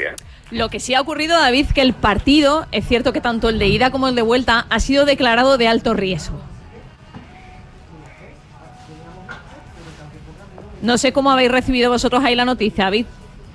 Canaria. Lo que sí ha ocurrido, David, que el partido, es cierto que tanto el de ida como el de vuelta, ha sido declarado de alto riesgo. No sé cómo habéis recibido vosotros ahí la noticia, David.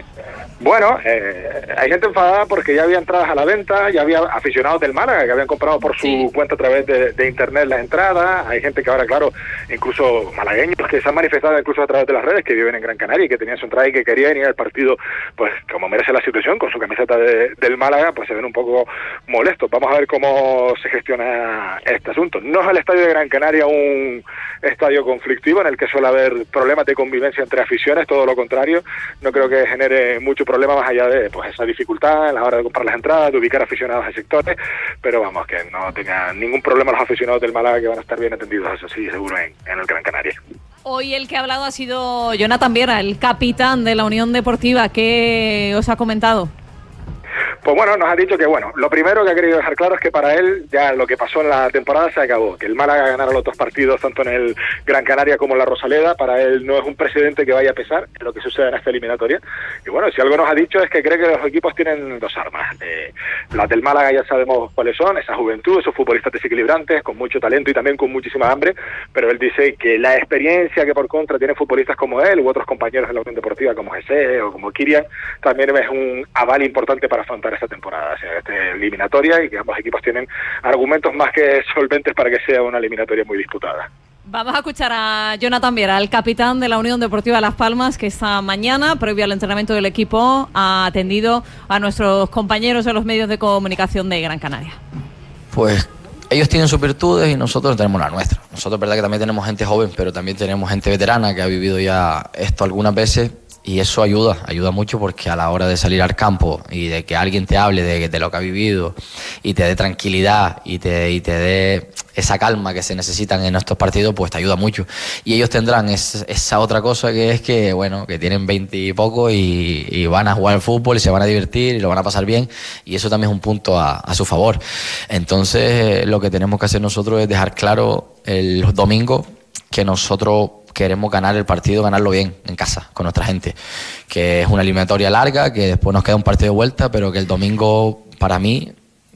Bueno, hay gente enfadada porque ya había entradas a la venta, ya había aficionados del Málaga que habían comprado por su cuenta a través de internet las entradas. Hay gente que ahora, claro, incluso malagueños que se han manifestado incluso a través de las redes, que viven en Gran Canaria y que tenían su entrada y que querían ir al partido, pues como merece la situación, con su camiseta del Málaga, pues se ven un poco molestos. Vamos a ver cómo se gestiona este asunto. No es el estadio de Gran Canaria un estadio conflictivo en el que suele haber problemas de convivencia entre aficiones, todo lo contrario. No creo que genere mucho problema más allá de pues esa dificultad a la hora de comprar las entradas, de ubicar aficionados en sectores, pero vamos, que no tengan ningún problema los aficionados del Málaga, que van a estar bien atendidos, eso sí, seguro, en el Gran Canaria. Hoy el que ha hablado ha sido Jonathan Viera, el capitán de la Unión Deportiva. ¿Qué os ha comentado? Pues bueno, nos ha dicho que bueno, lo primero que ha querido dejar claro es que para él ya lo que pasó en la temporada se acabó, que el Málaga ganara los dos partidos tanto en el Gran Canaria como en la Rosaleda, para él no es un precedente que vaya a pesar en lo que suceda en esta eliminatoria. Y bueno, si algo nos ha dicho es que cree que los equipos tienen dos armas. Las del Málaga ya sabemos cuáles son, esa juventud, esos futbolistas desequilibrantes, con mucho talento y también con muchísima hambre, pero él dice que la experiencia que por contra tienen futbolistas como él u otros compañeros de la Unión Deportiva como Jesse o como Kirian, también es un aval importante para afrontar esta temporada, esta eliminatoria, y que ambos equipos tienen argumentos más que solventes para que sea una eliminatoria muy disputada. Vamos a escuchar a Jonathan Viera, el capitán de la Unión Deportiva Las Palmas, que esta mañana, previo al entrenamiento del equipo, ha atendido a nuestros compañeros de los medios de comunicación de Gran Canaria. Pues ellos tienen sus virtudes y nosotros tenemos la nuestra. Nosotros es verdad que también tenemos gente joven, pero también tenemos gente veterana que ha vivido ya esto algunas veces. Y eso ayuda mucho, porque a la hora de salir al campo y de que alguien te hable de lo que ha vivido y te dé tranquilidad y te dé esa calma que se necesitan en estos partidos, pues te ayuda mucho. Y ellos tendrán esa otra cosa, que es que, bueno, que tienen 20 y poco y van a jugar al fútbol y se van a divertir y lo van a pasar bien, y eso también es un punto a su favor. Entonces, lo que tenemos que hacer nosotros es dejar claro el domingo que nosotros queremos ganar el partido, ganarlo bien en casa, con nuestra gente, que es una eliminatoria larga, que después nos queda un partido de vuelta, pero que el domingo para mí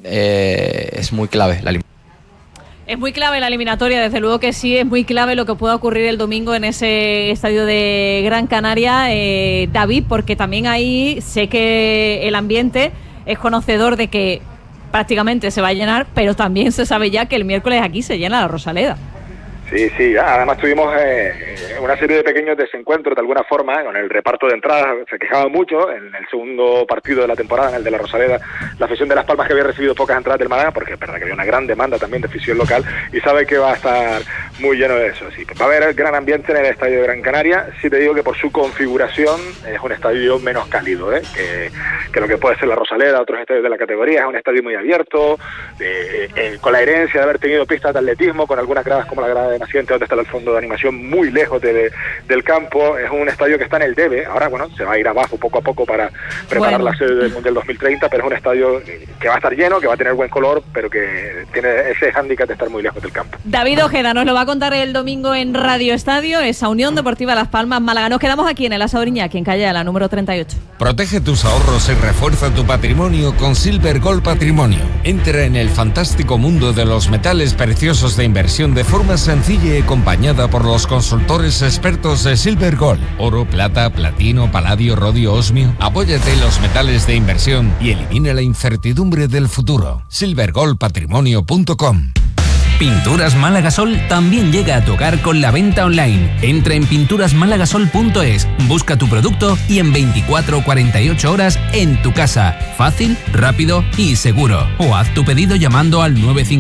es muy clave la eliminatoria. Es muy clave la eliminatoria, desde luego que sí, es muy clave lo que pueda ocurrir el domingo en ese estadio de Gran Canaria, David, porque también ahí sé que el ambiente es conocedor de que prácticamente se va a llenar, pero también se sabe ya que el miércoles aquí se llena la Rosaleda. Sí, además tuvimos una serie de pequeños desencuentros de alguna forma con el reparto de entradas. Se quejaba mucho en el segundo partido de la temporada, en el de la Rosaleda, la afición de Las Palmas, que había recibido pocas entradas del Málaga, porque es verdad que había una gran demanda también de afición local, y sabe que va a estar muy lleno de eso. Sí, va a haber gran ambiente en el estadio de Gran Canaria. Sí te digo que por su configuración es un estadio menos cálido que lo que puede ser la Rosaleda, otros estadios de la categoría. Es un estadio muy abierto, con la herencia de haber tenido pistas de atletismo, con algunas gradas como la grada de Naciente, donde está el fondo de animación, muy lejos del campo. Es un estadio que está en el debe. Ahora, bueno, se va a ir abajo poco a poco para preparar la sede del Mundial 2030, pero es un estadio que va a estar lleno, que va a tener buen color, pero que tiene ese hándicap de estar muy lejos del campo. David Ojeda nos lo va a contar el domingo en Radio Estadio, esa Unión Deportiva Las Palmas, Málaga. Nos quedamos aquí en el Asador Iñaki, en calle la número 38. Protege tus ahorros y refuerza tu patrimonio con Silver Gold Patrimonio. Entra en el fantástico mundo de los metales preciosos de inversión de forma sencilla y acompañada por los consultores expertos de Silver Gold. Oro, plata, platino, paladio, rodio, osmio. Apóyate en los metales de inversión y elimina la incertidumbre del futuro. silvergoldpatrimonio.com. Pinturas Málaga Sol también llega a tu hogar con la venta online. Entra en pinturasmálagasol.es, busca tu producto y en 24 o 48 horas en tu casa. Fácil, rápido y seguro. O haz tu pedido llamando al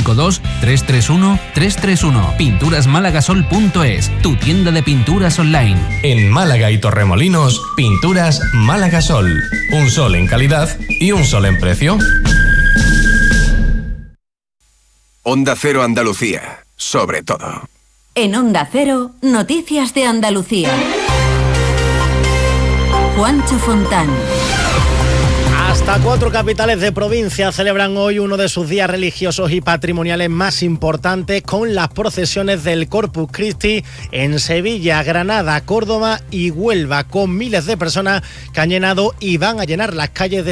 952-331-331. Pinturasmálagasol.es, tu tienda de pinturas online. En Málaga y Torremolinos, Pinturas Málaga Sol. Un sol en calidad y un sol en precio. Onda Cero Andalucía, sobre todo. En Onda Cero, noticias de Andalucía. Juancho Fontán. Hasta 4 capitales de provincia celebran hoy uno de sus días religiosos y patrimoniales más importantes, con las procesiones del Corpus Christi en Sevilla, Granada, Córdoba y Huelva, con miles de personas que han llenado y van a llenar las calles de